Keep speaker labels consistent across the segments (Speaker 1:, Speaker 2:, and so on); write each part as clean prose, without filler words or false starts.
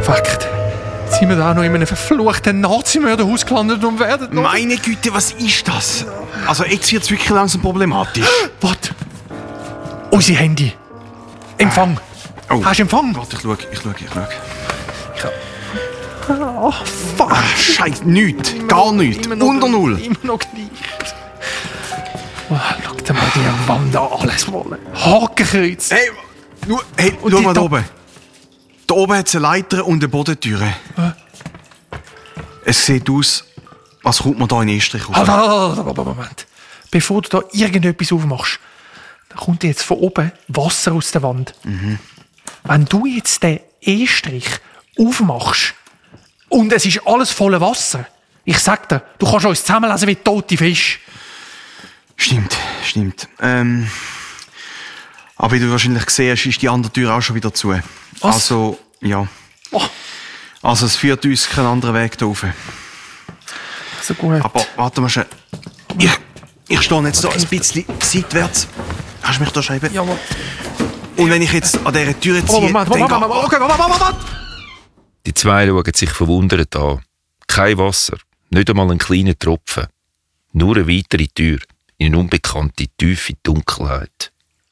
Speaker 1: Fakt. Jetzt sind wir da noch in einem verfluchten Nazi-Mörderhaus gelandet und werden...
Speaker 2: Meine Güte, was ist das? Also jetzt wird es wirklich langsam problematisch.
Speaker 1: Warte. Unser Handy. Empfang.
Speaker 2: Oh.
Speaker 1: Hast du Empfang?
Speaker 2: Warte, ich schau.
Speaker 1: Oh, fuck.
Speaker 2: Scheiße, nichts. Gar nichts. Unter Null.
Speaker 1: Immer noch gleich. Oh, schau dir mal die Wand an. Alles voll. Hakenkreuz.
Speaker 2: Hey,
Speaker 1: Und
Speaker 2: schau
Speaker 1: die
Speaker 2: mal da
Speaker 1: da-
Speaker 2: oben. Da oben hat es eine Leiter und eine Bodentüre. Es sieht aus, als kommt man da in Estrich raus.
Speaker 1: Moment. Bevor du da irgendetwas aufmachst, da kommt jetzt von oben Wasser aus der Wand. Wenn du jetzt den E-Strich aufmachst und es ist alles voller Wasser, ich sag dir, du kannst uns zusammenlesen wie tote Fische.
Speaker 2: Stimmt. Aber wie du wahrscheinlich gesehen hast, ist die andere Tür auch schon wieder zu.
Speaker 1: Was?
Speaker 2: Also, ja.
Speaker 1: Oh,
Speaker 2: Also es führt uns keinen anderen Weg da rauf.
Speaker 1: so gut.
Speaker 2: Aber warte mal schnell. Ich stehe jetzt da ein bisschen seitwärts. Hast du mich da schreiben?
Speaker 1: Ja, aber...
Speaker 2: Und wenn ich jetzt an dieser Tür
Speaker 1: Oh,
Speaker 2: ziehe,
Speaker 1: Moment. Okay, warte.
Speaker 3: Die zwei schauen sich verwundert an. Kein Wasser, nicht einmal ein kleiner Tropfen. Nur eine weitere Tür in eine unbekannte, tiefe Dunkelheit.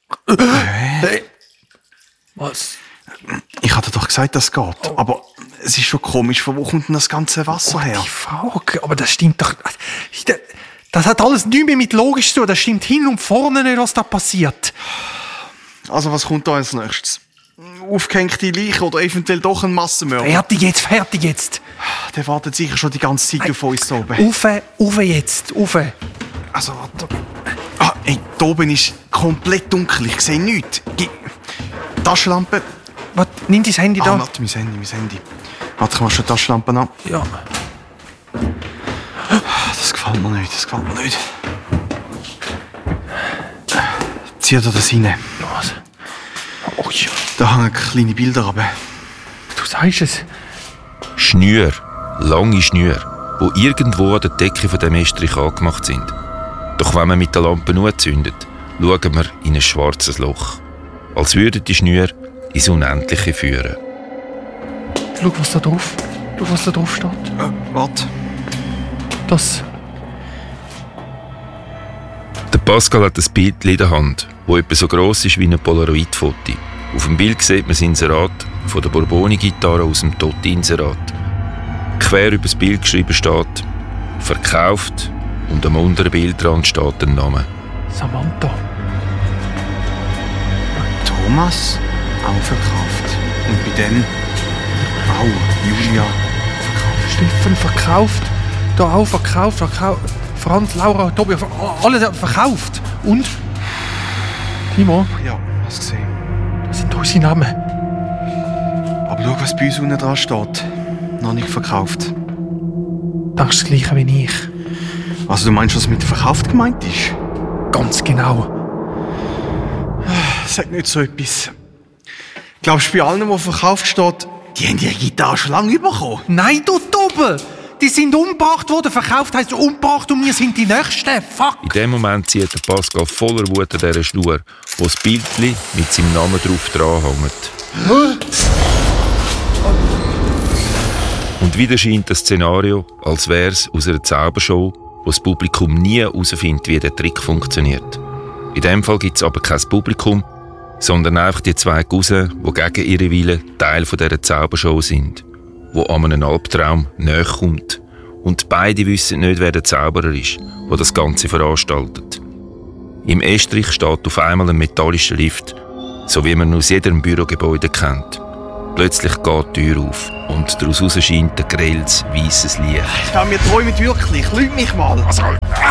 Speaker 1: Was?
Speaker 2: Ich hatte doch gesagt, das geht. Aber es ist schon komisch, von wo kommt denn das ganze Wasser her?
Speaker 1: Die Frage, aber das stimmt doch... Das hat alles nichts mehr mit logisch zu tun. Das stimmt hin und vorne nicht, was da passiert.
Speaker 2: Also was kommt da als nächstes? Aufgehängte Leiche oder eventuell doch ein Massenmörder?
Speaker 1: Fertig jetzt.
Speaker 2: Der wartet sicher schon die ganze Zeit auf uns da oben.
Speaker 1: Rauf jetzt.
Speaker 2: Also warte. Da oben ist komplett dunkel. Ich sehe nichts. Taschenlampe.
Speaker 1: Was? Nimm dein Handy da.
Speaker 2: Warte, mein Handy. Warte, ich mach schon die Taschenlampe an.
Speaker 1: Ja.
Speaker 2: Das gefällt mir nicht. Zieh dir das rein.
Speaker 1: Was? Oh ja.
Speaker 2: Da hängen kleine Bilder runter.
Speaker 1: Du sagst es.
Speaker 3: Schnüre, lange Schnüre, die irgendwo an der Decke von dem Estrich angemacht sind. Doch wenn man mit der Lampe nur zündet, schauen wir in ein schwarzes Loch. Als würden die Schnüre ins Unendliche führen.
Speaker 1: Schau, was da drauf steht.
Speaker 2: Warte.
Speaker 1: Das.
Speaker 3: Der Pascal hat ein Bild in der Hand, das etwa so gross ist wie ein Polaroid-Foto. Auf dem Bild sieht man das Inserat von der Borboni-Gitarre aus dem Totti-Inserat. Quer über das Bild geschrieben steht «Verkauft» und am unteren Bildrand steht ein Name.
Speaker 1: Samantha.
Speaker 2: Thomas, auch verkauft. Und bei dem auch Julia verkauft.
Speaker 1: Steffen verkauft. Da auch verkauft. Franz, Laura, Tobi, alle verkauft. Und? Timo,
Speaker 2: Ja, hast du gesehen.
Speaker 1: das sind unsere Namen.
Speaker 2: Aber schau, was bei uns unten dran steht. Noch nicht verkauft.
Speaker 1: Das ist das Gleiche wie ich.
Speaker 2: Also du meinst, was mit verkauft gemeint ist?
Speaker 1: Ganz genau.
Speaker 2: Sag nicht so etwas. Glaubst du, bei allen, wo verkauft steht, die haben ihre Gitarre schon lange bekommen?
Speaker 1: Nein, du Doppel! Die sind umgebracht worden. Verkauft heisst umgebracht und wir sind die Nächsten. Fuck!
Speaker 3: In dem Moment zieht der Pascal voller Wut an dieser Schnur, wo das Bildchen mit seinem Namen drauf dranhängt. Und wieder scheint das Szenario, als wäre es aus einer Zaubershow, wo das Publikum nie herausfindet, wie der Trick funktioniert. In dem Fall gibt es aber kein Publikum, sondern einfach die zwei Cousins, die gegen ihre Willen Teil dieser Zaubershow sind, wo an einem Albtraum näher kommt. Und beide wissen nicht, wer der Zauberer ist, der das Ganze veranstaltet. Im Estrich steht auf einmal ein metallischer Lift, so wie man aus jedem Bürogebäude kennt. Plötzlich geht die Tür auf und daraus scheint ein grelles, weisses Licht.
Speaker 2: Ich glaube, wir träumen wirklich. Lüg mich mal. Also,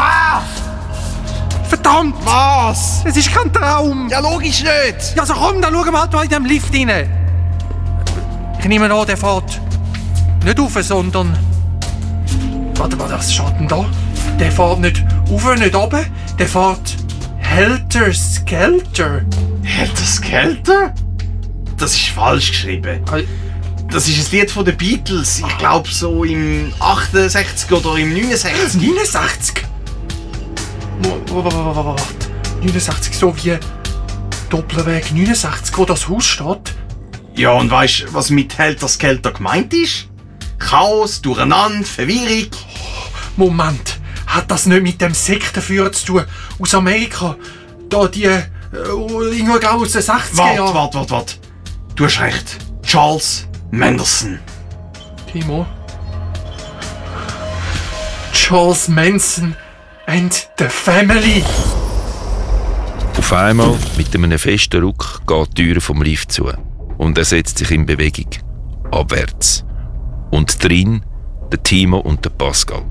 Speaker 1: Verdammt!
Speaker 2: was?
Speaker 1: Es ist kein Traum!
Speaker 2: Ja, logisch nicht.
Speaker 1: Ja, so komm, dann schauen wir halt mal in diesem Lift rein. Ich nehme an, der fährt nicht rauf, sondern... Warte, was steht denn da? Der fährt nicht rauf, nicht runter. Der fährt Helter Skelter.
Speaker 2: Helter Skelter? Das ist falsch geschrieben. Das ist ein Lied von den Beatles. Ich glaube so im 68 oder im 69.
Speaker 1: 69? Warte. 69, so wie Doppelweg 69, wo das Haus steht.
Speaker 2: Ja, und weißt du, was mit Helter Skelter gemeint ist? Chaos, Durcheinander, Verwirrung.
Speaker 1: Moment, hat das nicht mit dem Sektenführer zu tun? Aus Amerika? Da die, irgendwo aus den 60er Jahren.
Speaker 2: Warte. Du hast recht. Charles Manson.
Speaker 1: Timo? Charles Manson and the Family.
Speaker 3: Auf einmal, mit einem festen Ruck, geht die Tür vom Lift zu. Und er setzt sich in Bewegung. Abwärts. Und drin der Timo und der Pascal.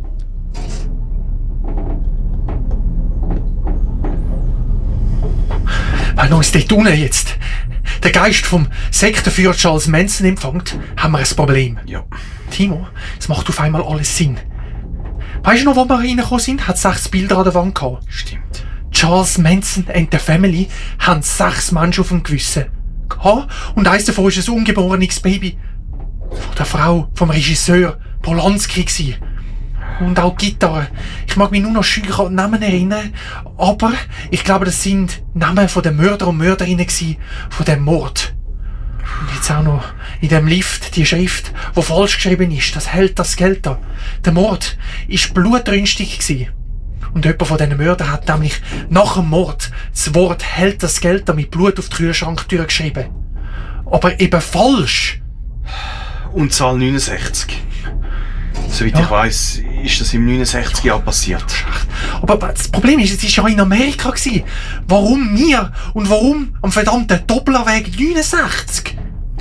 Speaker 1: Wenn uns dort unten jetzt der Geist vom Sektenführer Charles Manson empfängt, haben wir ein Problem.
Speaker 2: Ja.
Speaker 1: Timo, es macht auf einmal alles Sinn. Weißt du noch, wo wir reingekommen sind? Hat 6 Bilder an der Wand gehabt.
Speaker 2: Stimmt.
Speaker 1: Charles Manson and the Family haben 6 Menschen auf dem Gewissen gehabt und eins davon ist ein ungeborenes Baby von der Frau vom Regisseur Polanski gsi. Und auch die Gitarre. Ich mag mich nur noch schüch an die Namen erinnern, aber ich glaube, das sind Namen von den Mörder und Mörderinnen gsi von dem Mord. Und jetzt auch noch in dem Lift die Schrift, wo falsch geschrieben ist, das Helter Skelter. Der Mord ist blutrünstig gsi. Und jemand von diesen Mördern hat nämlich nach dem Mord das Wort Helter Skelter mit Blut auf die Kühlschranktür geschrieben. Aber eben falsch.
Speaker 2: Und Zahl 69. Soweit ich weiss, ist das im 69 Jahr passiert.
Speaker 1: Aber das Problem ist, es war ja in Amerika gewesen. Warum wir? Und warum am verdammten Dopplerweg 69?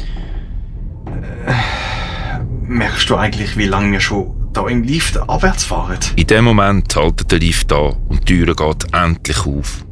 Speaker 2: Merkst du eigentlich, wie lange wir schon da im Lift abwärts fahren?
Speaker 3: In dem Moment haltet der Lift an und die Tür geht endlich auf.